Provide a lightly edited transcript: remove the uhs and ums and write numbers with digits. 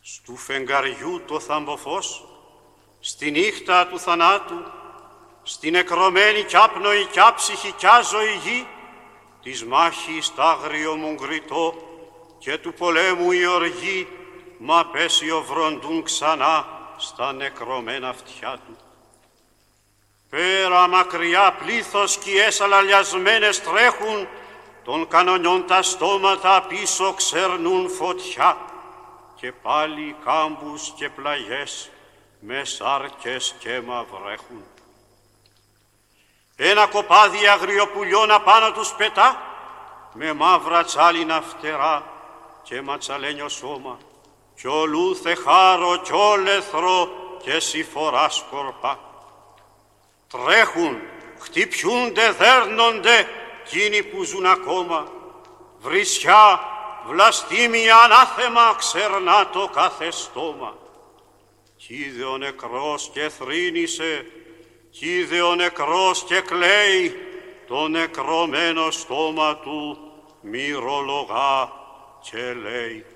Στου φεγγαριού το θαμβοφός, στη νύχτα του θανάτου, στην νεκρωμένη κι άπνοη κι άψυχη κι άζωη γη, της μάχης τ' άγριο μου γκριτό και του πολέμου η οργή, μα πέσιο βροντούν ξανά στα νεκρωμένα αυτιά του. Πέρα μακριά πλήθος σκιές αλαλιασμένες τρέχουν, των κανονιών τα στόματα πίσω ξερνούν φωτιά, και πάλι κάμπους και πλαγιές με σάρκες και βρέχουν. Ένα κοπάδι αγριοπουλιών απάνω τους πετά, με μαύρα τσάλινα φτερά και ματσαλένιο σώμα, κι ολούθε χάρο κι όλεθρο και συφορά σκορπά. Τρέχουν, χτυπιούνται, δέρνονται εκείνοι που ζουν ακόμα. Βρισιά, βλαστήμια, ανάθεμα ξερνά το κάθε στόμα. Κι είδε ο νεκρός και θρήνησε, κι είδε ο νεκρός και κλαίει, το νεκρωμένο στόμα του μυρολογά και λέει.